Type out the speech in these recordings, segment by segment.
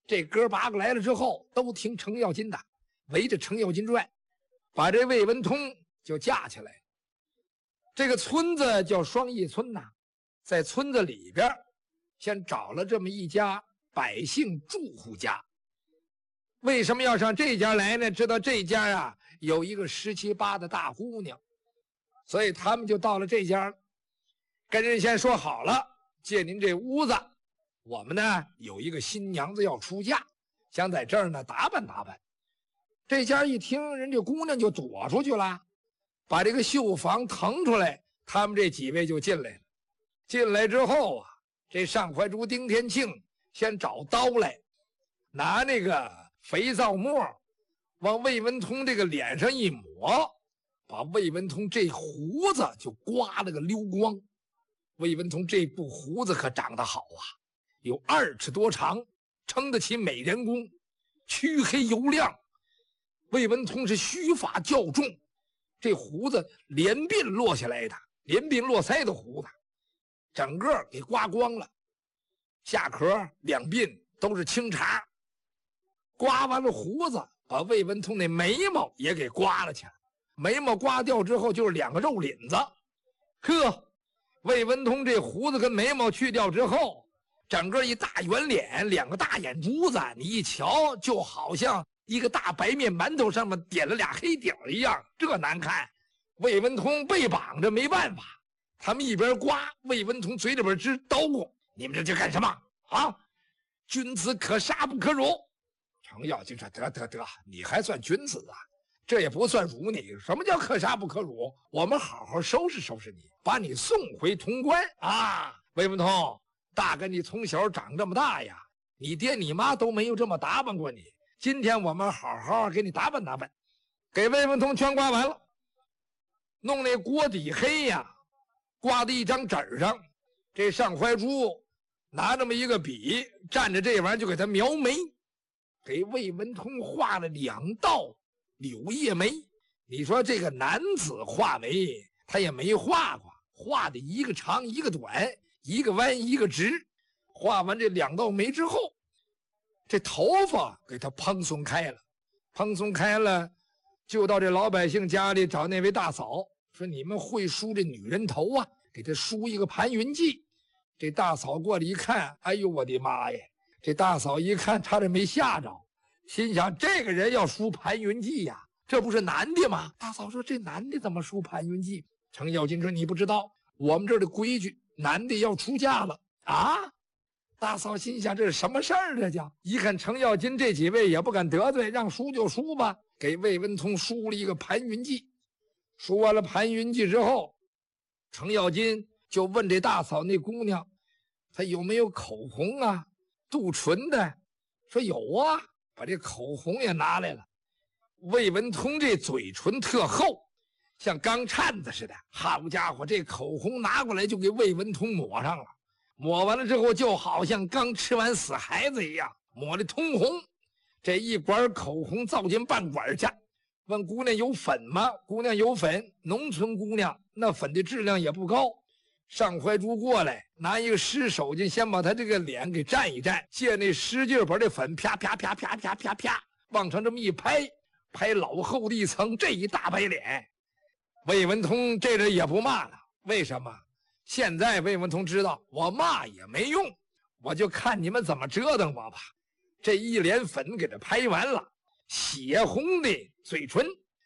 这哥8个来了之后，都听程咬金的，围着程咬金转，把这魏文通就架起来。这个村子叫双义村呐，在村子里边先找了这么一家百姓住户家。为什么要上这家来呢？知道这家啊有一个17、18的大姑娘，所以他们就到了这家，跟人先说好了，借您这屋子，我们呢有一个新娘子要出嫁，想在这儿呢打扮打扮。这家一听，人这姑娘就躲出去了，把这个绣房腾出来，他们这几位就进来了。进来之后啊，这上怀珠、丁天庆先找刀来，拿那个肥皂沫往魏文通这个脸上一抹，把魏文通这胡子就刮了个溜光。魏文通这部胡子可长得好啊，有2尺多长，撑得起美人公，黢黑油亮。魏文通是须发较重，这胡子连鬓落下来的，连鬓络腮的胡子，整个给刮光了，下壳两鬓都是青茬。刮完了胡子，把魏文通那眉毛也给刮了去了，眉毛刮掉之后就是2个肉领子。呵，魏文通这胡子跟眉毛去掉之后，整个一大圆脸，2个大眼珠子，你一瞧就好像一个大白面馒头上面点了俩黑点一样，这难看。魏文通被绑着没办法，他们一边刮，魏文通嘴里边直叨咕：“你们这干什么啊？君子可杀不可辱。”程咬金说：“得，你还算君子啊？这也不算辱你。什么叫可杀不可辱？我们好好收拾收拾你，把你送回潼关啊！魏文通，大哥，你从小长这么大呀，你爹你妈都没有这么打扮过你。今天我们好好给你打扮打扮。”给魏文通全刮完了，弄那锅底黑呀，挂在一张纸上。这上怀珠拿这么一个笔，蘸着这玩意儿就给他描眉。给魏文通画了2道柳叶眉。你说这个男子画眉他也没画过，画的一个长一个短，一个弯一个直。画完这2道眉之后，这头发给他蓬松开了，蓬松开了，就到这老百姓家里找那位大嫂，说你们会梳这女人头啊，给他梳一个盘云髻。这大嫂过来一看，哎呦我的妈呀！这大嫂一看差点没吓着，心想这个人要梳盘云髻呀，这不是男的吗？大嫂说这男的怎么梳盘云髻？程咬金说你不知道，我们这儿的规矩，男的要出嫁了啊！大嫂心想这是什么事儿？这叫一看程咬金这几位也不敢得罪，让梳就梳吧，给魏文通梳了一个盘云髻。梳完了盘云髻之后，程咬金就问这大嫂那姑娘，她有没有口红啊？镀唇的，说有啊，把这口红也拿来了。魏文通这嘴唇特厚，像钢颤子似的，好家伙，这口红拿过来就给魏文通抹上了。抹完了之后，就好像刚吃完死孩子一样，抹的通红。这一管口红造进半管去，问姑娘有粉吗？姑娘有粉，农村姑娘那粉的质量也不高。上怀珠过来，拿一个湿手巾，先把他这个脸给蘸一蘸，借那湿劲把这粉啪啪啪啪啪啪啪往上这么一拍，拍老厚的一层，这一大白脸。魏文通这人也不骂了，为什么？现在魏文通知道我骂也没用，我就看你们怎么折腾我吧。这一脸粉给他拍完了，血红的嘴唇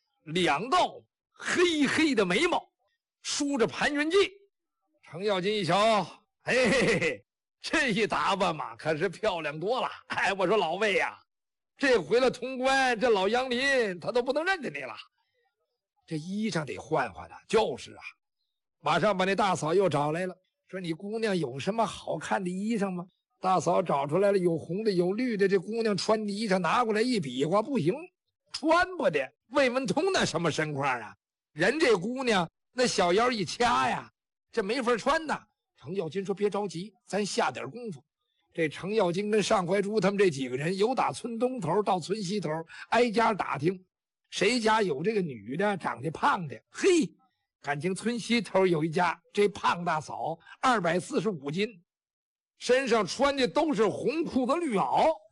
，2道黑黑的眉毛，梳着盘云髻。程咬金一瞧，嘿嘿嘿，这一打扮嘛，可是漂亮多了。哎，我说老魏呀，这回了潼关，这老杨林他都不能认得你了，这衣裳得换换了。就是啊，马上把那大嫂又找来了，说你姑娘有什么好看的衣裳吗？大嫂找出来了，有红的有绿的。这姑娘穿的衣裳拿过来一比划，不行，穿不得。魏文通那什么身况啊？人这姑娘那小腰一掐呀，这没法穿呐。程咬金说别着急，咱下点功夫。这程咬金跟上怀珠他们这几个人，由打村东头到村西头，挨家打听谁家有这个女的长得胖的。嘿，感情村西头有一家，这胖大嫂245斤，身上穿的都是红裤子绿袄，